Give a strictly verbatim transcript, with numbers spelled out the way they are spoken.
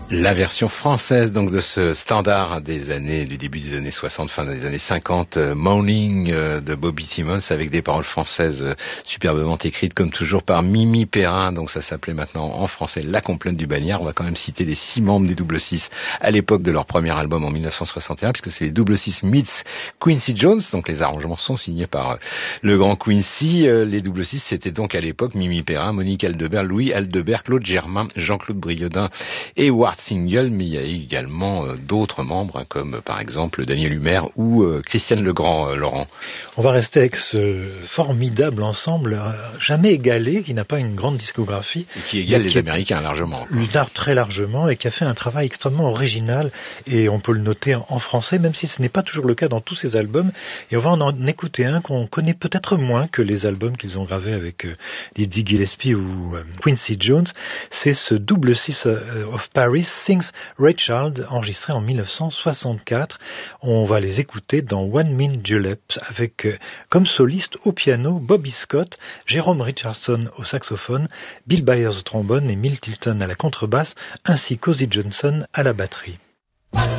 La version française donc de ce standard des années du début des années soixante, fin des années cinquante, euh, Morning euh, de Bobby Timmons, avec des paroles françaises euh, superbement écrites comme toujours par Mimi Perrin. Donc ça s'appelait maintenant en français La Complainte du Bagnard. On va quand même citer les six membres des Double Six à l'époque de leur premier album en mille neuf cent soixante et un, puisque c'est les Double Six meets Quincy Jones. Donc les arrangements sont signés par euh, le grand Quincy. Euh, les Double Six, c'était donc à l'époque Mimi Perrin, Monique Aldebert, Louis Aldebert, Claude Germain, Jean-Claude Briodin et Ward Single, mais il y a également euh, d'autres membres, hein, comme euh, par exemple Daniel Humer ou euh, Christiane Legrand, euh, Laurent. On va rester avec ce formidable ensemble, euh, jamais égalé, qui n'a pas une grande discographie. Et qui égale les qui Américains largement. Est, très largement, et qui a fait un travail extrêmement original, et on peut le noter en, en français, même si ce n'est pas toujours le cas dans tous ces albums. Et on va en écouter un qu'on connaît peut-être moins que les albums qu'ils ont gravés avec euh, Dizzy Gillespie ou euh, Quincy Jones. C'est ce Double Six euh, of Paris Sings Ray Charles, enregistré en mille neuf cent soixante-quatre. On va les écouter dans One Min Julep, avec euh, comme soliste au piano Bobby Scott, Jérôme Richardson au saxophone, Bill Byers au trombone et Milt Tilton à la contrebasse, ainsi qu'Ozzy Johnson à la batterie.